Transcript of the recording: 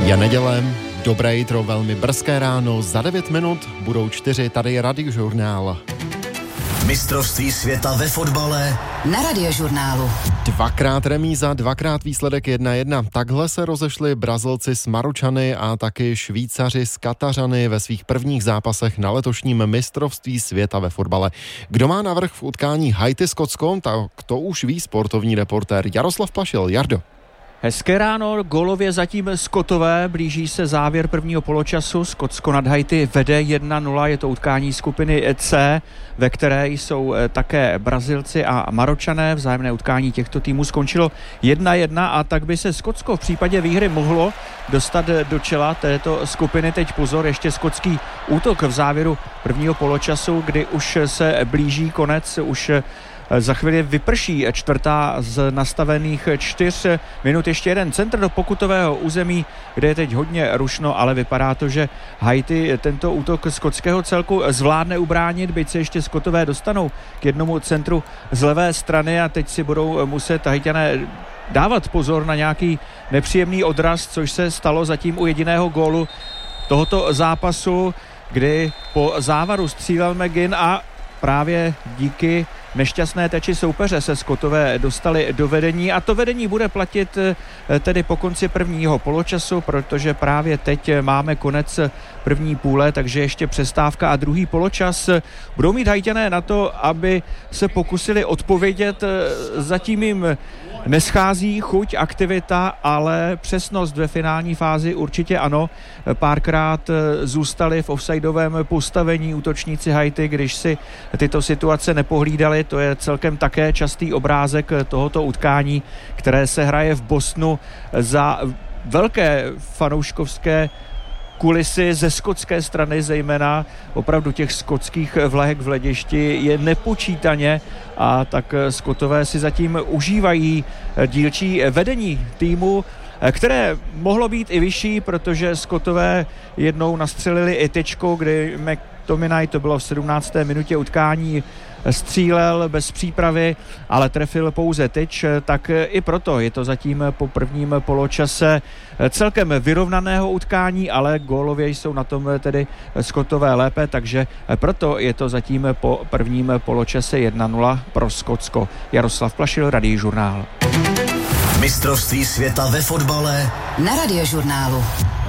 Je neděle, dobré jitro, velmi brzké ráno, za 9 minut budou 4, tady je Radiožurnál. Mistrovství světa ve fotbale na Radiožurnálu. Dvakrát remíza, dvakrát výsledek 1-1. Takhle se rozešli Brazilci s Maročany a taky Švýcaři s Katařany ve svých prvních zápasech na letošním mistrovství světa ve fotbale. Kdo má navrch v utkání Haiti-Skotsko, tak to už ví sportovní reportér Jaroslav Plašil. Jardo. Hezké ráno, gólově zatím Skotové, blíží se závěr prvního poločasu, Skotsko nad Haiti vede 1-0, je to utkání skupiny C, ve které jsou také Brazilci a Maročané, vzájemné utkání těchto týmů skončilo 1-1 a tak by se Skotsko v případě výhry mohlo dostat do čela této skupiny. Teď pozor, ještě skotský útok v závěru prvního poločasu, kdy už se blíží konec, už za chvíli vyprší čtvrtá z nastavených 4 minut. Ještě jeden centr do pokutového území, kde je teď hodně rušno, ale vypadá to, že Haiti tento útok skotského celku zvládne ubránit, byť se ještě Skotové dostanou k jednomu centru z levé strany a teď si budou muset Haitiané dávat pozor na nějaký nepříjemný odraz, což se stalo zatím u jediného gólu tohoto zápasu, kdy po závaru střílel McGinn a právě díky nešťastné teči soupeře se Skotové dostali do vedení a to vedení bude platit tedy po konci prvního poločasu, protože právě teď máme konec první půle, takže ještě přestávka a druhý poločas budou mít Haitiané na to, aby se pokusili odpovědět. Zatím jim neschází chuť, aktivita, ale přesnost ve finální fázi určitě ano. Párkrát zůstali v offsideovém postavení útočníci Haiti, když si tyto situace nepohlídali. To je celkem také častý obrázek tohoto utkání, které se hraje v Bostonu za velké fanouškovské kulisy ze skotské strany, zejména opravdu těch skotských vlajek v hledišti je nepočítaně a tak Skotové si zatím užívají dílčí vedení týmu, které mohlo být i vyšší, protože Skotové jednou nastřelili i tečko, kdy McTominay, to bylo v 17. minutě utkání, střílel bez přípravy, ale trefil pouze tyč, tak i proto je to zatím po prvním poločase celkem vyrovnaného utkání, ale gólově jsou na tom tedy Skotové lépe, takže proto je to zatím po prvním poločase 1-0 pro Skotsko. Jaroslav Plašil, Radiožurnál. Mistrovství světa ve fotbale na Radiožurnálu.